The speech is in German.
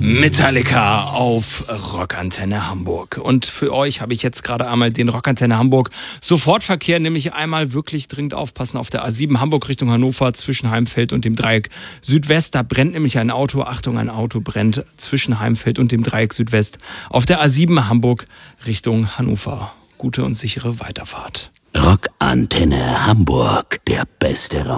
Metallica auf Rockantenne Hamburg. Und für euch habe ich jetzt gerade einmal den Rockantenne Hamburg Sofortverkehr, nämlich einmal wirklich dringend aufpassen auf der A7 Hamburg Richtung Hannover zwischen Heimfeld und dem Dreieck Südwest. Da brennt nämlich ein Auto. Achtung, ein Auto brennt zwischen Heimfeld und dem Dreieck Südwest auf der A7 Hamburg Richtung Hannover. Gute und sichere Weiterfahrt. Rockantenne Hamburg, der beste Rock.